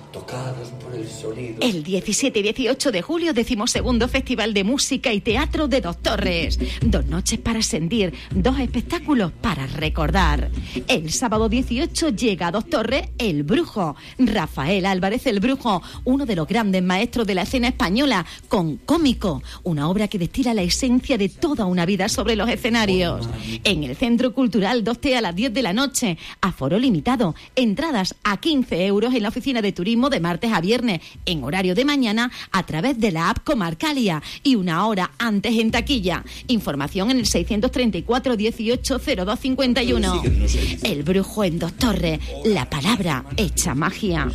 tocados por el sonido. El 17 y 18 de julio, 12º Festival de Música y Teatro de Dos Torres. 2 noches para sentir, 2 espectáculos para recordar. El sábado 18 llega a Dos Torres El Brujo. Rafael Álvarez el Brujo, uno de los grandes maestros de la escena española, con Cómico, una obra que destila la esencia de toda una vida sobre los escenarios. En el Centro Cultural 2T a las 10 de la noche, aforo limitado, entradas a 15 euros en la oficina de turismo de martes a viernes, en horario de mañana, a través de la app Comarcalia y 1 hora antes en taquilla. Información en el 634 18 02 51. El Brujo en Dos Torres, la palabra hecha magia.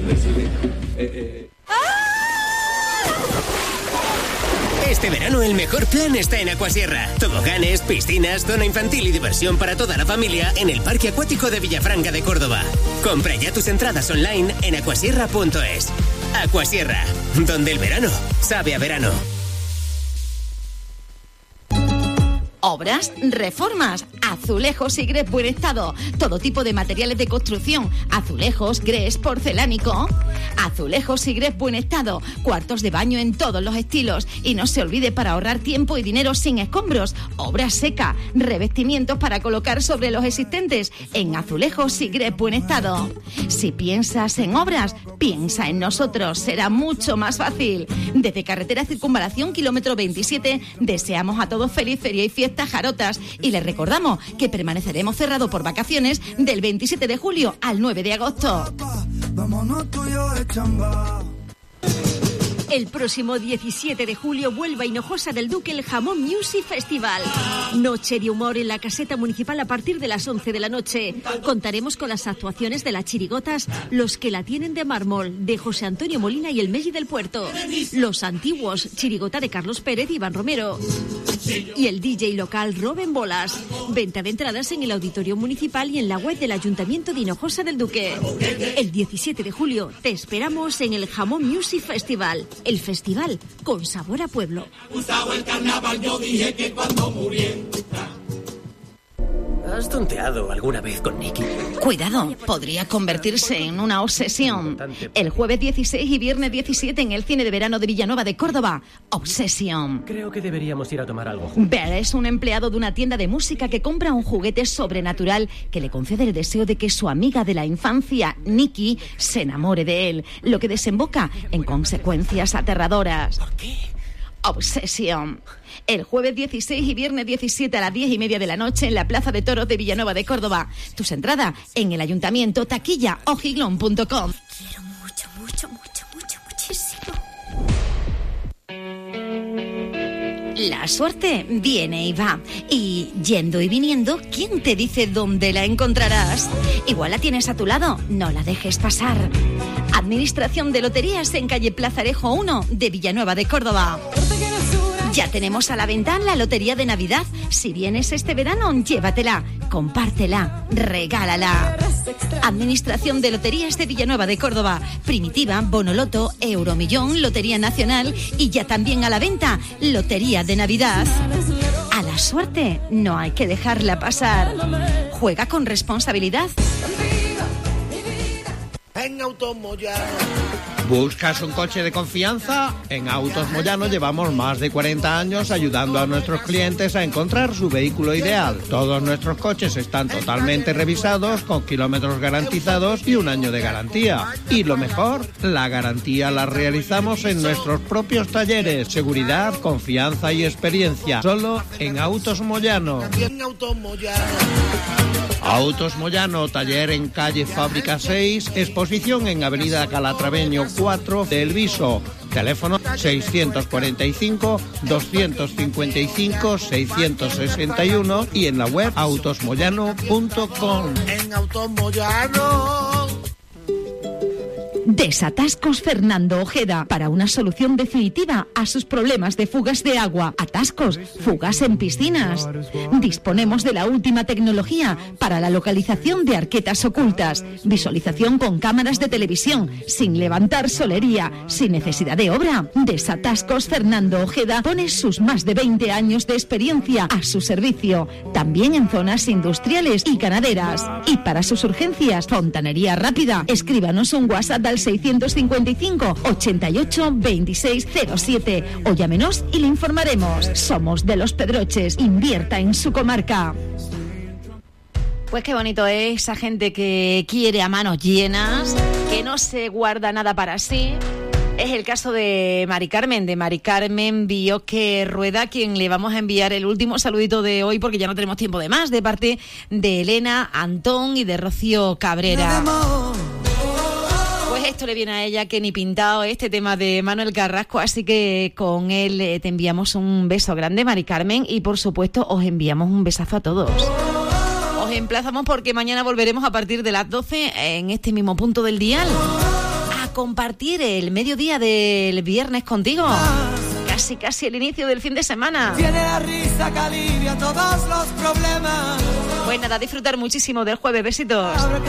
Este verano el mejor plan está en Aquasierra. Toboganes, piscinas, zona infantil y diversión para toda la familia en el Parque Acuático de Villafranca de Córdoba. Compra ya tus entradas online en aquasierra.es. Aquasierra, donde el verano sabe a verano. Obras, reformas, azulejos y grés buen estado, todo tipo de materiales de construcción, azulejos, grés, porcelánico, azulejos y grés buen estado, cuartos de baño en todos los estilos y no se olvide, para ahorrar tiempo y dinero, sin escombros, obra seca, revestimientos para colocar sobre los existentes en azulejos y grés buen estado. Si piensas en obras, piensa en nosotros, será mucho más fácil. Desde Carretera Circunvalación, kilómetro 27, deseamos a todos feliz feria y fiesta Jarotas y les recordamos que permaneceremos cerrados por vacaciones del 27 de julio al 9 de agosto. El próximo 17 de julio vuelve a Hinojosa del Duque el Jamón Music Festival. Noche de humor en la caseta municipal a partir de las 11 de la noche. Contaremos con las actuaciones de las chirigotas Los que la tienen de mármol, de José Antonio Molina y el Messi del Puerto. Los Antiguos, chirigota de Carlos Pérez y Iván Romero. Y el DJ local Roben Bolas. Venta de entradas en el Auditorio Municipal y en la web del Ayuntamiento de Hinojosa del Duque. El 17 de julio te esperamos en el Jamón Music Festival. El festival con sabor a pueblo. Gustavo el carnaval, yo dije que cuando muriera. ¿Has tonteado alguna vez con Nicky? Cuidado, podría convertirse en una obsesión. El jueves 16 y viernes 17 en el Cine de Verano de Villanueva de Córdoba, Obsesión. Creo que deberíamos ir a tomar algo juntos. Bear es un empleado de una tienda de música que compra un juguete sobrenatural que le concede el deseo de que su amiga de la infancia, Nicky, se enamore de él, lo que desemboca en consecuencias aterradoras. ¿Por qué? Obsesión. El jueves 16 y viernes 17 a las 10:30 de la noche en la Plaza de Toros de Villanueva de Córdoba. Tus entradas en el Ayuntamiento, taquilla o giglón.com. Quiero muchísimo. La suerte viene y va. Y yendo y viniendo, ¿quién te dice dónde la encontrarás? Igual la tienes a tu lado, no la dejes pasar. Administración de Loterías en calle Plazarejo 1 de Villanueva de Córdoba. Ya tenemos a la venta la lotería de Navidad. Si vienes este verano, llévatela, compártela, regálala. Administración de Loterías de Villanueva de Córdoba. Primitiva, Bonoloto, Euromillón, Lotería Nacional y ya también a la venta Lotería de Navidad. A la suerte no hay que dejarla pasar. Juega con responsabilidad. En Autos Moyano. ¿Buscas un coche de confianza? En Autos Moyano llevamos más de 40 años ayudando a nuestros clientes a encontrar su vehículo ideal. Todos nuestros coches están totalmente revisados, con kilómetros garantizados y 1 año de garantía. Y lo mejor, la garantía la realizamos en nuestros propios talleres. Seguridad, confianza y experiencia. Solo en Autos Moyano. En Autos Moyano. Autos Moyano, taller en calle Fábrica 6, exposición en avenida Calatraveño 4 de El Viso. Teléfono 645-255-661 y en la web autosmoyano.com. En Autos Moyano. Desatascos Fernando Ojeda, para una solución definitiva a sus problemas de fugas de agua, atascos, fugas en piscinas. Disponemos de la última tecnología para la localización de arquetas ocultas, visualización con cámaras de televisión, sin levantar solería, sin necesidad de obra. Desatascos Fernando Ojeda pone sus más de 20 años de experiencia a su servicio, también en zonas industriales y ganaderas. Y para sus urgencias, fontanería rápida, escríbanos un WhatsApp al 655 88 26 07 o llámenos y le informaremos. Somos de Los Pedroches. Invierta en su comarca. Pues qué bonito es esa gente que quiere a manos llenas, que no se guarda nada para sí. Es el caso de Mari Carmen Biosque Rueda, quien le vamos a enviar el último saludito de hoy porque ya no tenemos tiempo de más, de parte de Elena, Antón y de Rocío Cabrera. Pues esto le viene a ella que ni pintado, este tema de Manuel Carrasco, así que con él te enviamos un beso grande, Mari Carmen, y por supuesto os enviamos un besazo a todos. Os emplazamos porque mañana volveremos a partir de las 12 en este mismo punto del dial a compartir el mediodía del viernes contigo. Casi el inicio del fin de semana. Tiene la risa que alivia todos los problemas. Pues nada, disfrutar muchísimo del jueves. Besitos.